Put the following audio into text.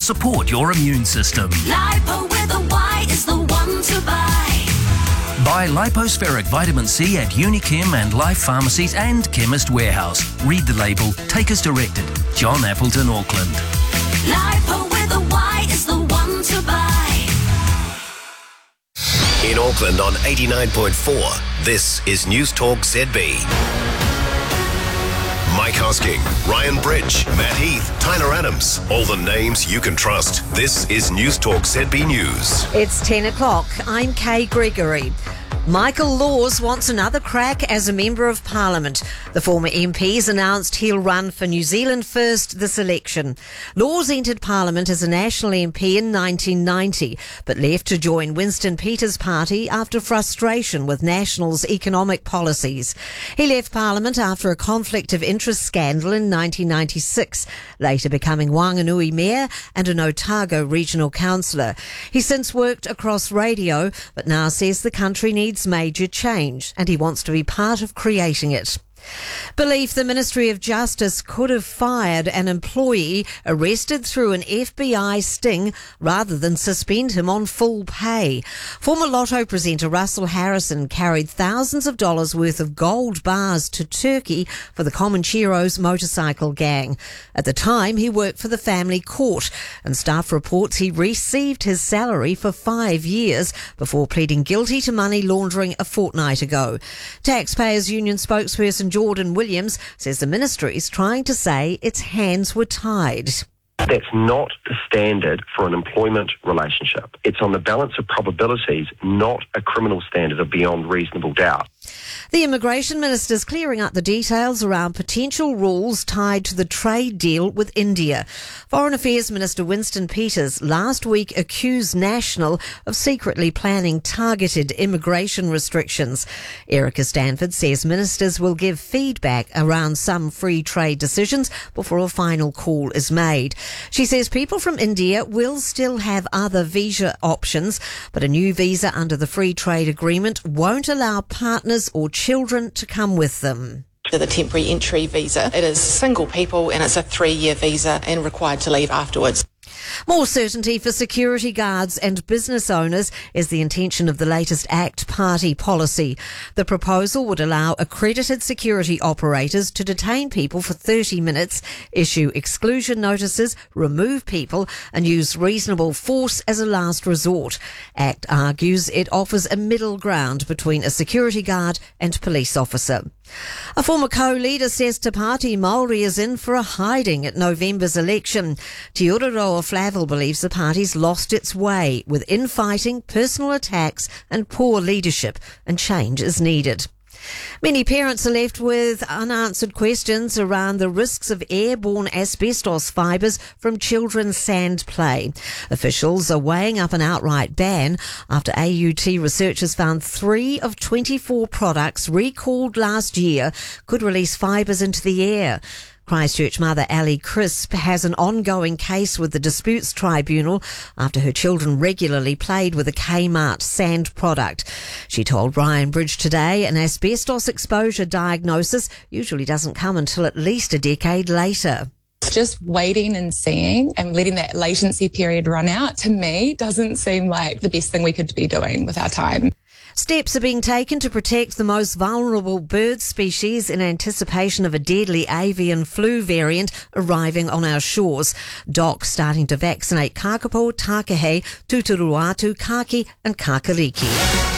support your immune system. Lipo with a Y is the one to buy. Buy Lipospheric Vitamin C at Unichem and Life Pharmacies and Chemist Warehouse. Read the label. Take as directed. John Appleton, Auckland. Lipo with a Y is the one to buy. In Auckland on 89.4, this is News Talk ZB. Mike Hosking, Ryan Bridge, Matt Heath, Tyler Adams. All the names you can trust. This is News Talk ZB News. It's 10 o'clock. I'm Kay Gregory. Michael Laws wants another crack as a Member of Parliament. The former MP's announced he'll run for New Zealand First this election. Laws entered Parliament as a National MP in 1990, but left to join Winston Peters' party after frustration with National's economic policies. He left Parliament after a conflict of interest scandal in 1996, later becoming Whanganui Mayor and an Otago Regional Councillor. He's since worked across radio, but now says the country needs major change and he wants to be part of creating it. Belief the Ministry of Justice could have fired an employee arrested through an FBI sting rather than suspend him on full pay. Former Lotto presenter Russell Harrison carried thousands of dollars worth of gold bars to Turkey for the Comancheros motorcycle gang. At the time, he worked for the family court, and staff reports he received his salary for 5 years before pleading guilty to money laundering a fortnight ago. Taxpayers Union spokesperson Jordan Williams says the ministry is trying to say its hands were tied. That's not the standard for an employment relationship. It's on the balance of probabilities, not a criminal standard of beyond reasonable doubt. The Immigration Minister's clearing up the details around potential rules tied to the trade deal with India. Foreign Affairs Minister Winston Peters last week accused National of secretly planning targeted immigration restrictions. Erica Stanford says ministers will give feedback around some free trade decisions before a final call is made. She says people from India will still have other visa options, but a new visa under the free trade agreement won't allow partners or children to come with them. The temporary entry visa, it is single people and it's a 3-year visa and required to leave afterwards. More certainty for security guards and business owners is the intention of the latest ACT Party policy. The proposal would allow accredited security operators to detain people for 30 minutes, issue exclusion notices, remove people and use reasonable force as a last resort. ACT argues it offers a middle ground between a security guard and police officer. A former co-leader says Te Pāti Māori is in for a hiding at November's election. Te Uraroa Flavel believes the party's lost its way with infighting, personal attacks and poor leadership, and change is needed. Many parents are left with unanswered questions around the risks of airborne asbestos fibres from children's sand play. Officials are weighing up an outright ban after AUT researchers found 3 of 24 products recalled last year could release fibres into the air. Christchurch mother Ali Crisp has an ongoing case with the Disputes Tribunal after her children regularly played with a Kmart sand product. She told Ryan Bridge today an asbestos exposure diagnosis usually doesn't come until at least a decade later. Just waiting and seeing and letting that latency period run out, to me, doesn't seem like the best thing we could be doing with our time. Steps are being taken to protect the most vulnerable bird species in anticipation of a deadly avian flu variant arriving on our shores. DOC starting to vaccinate kakapo, takahe, tuturuatu, kaki and kakariki.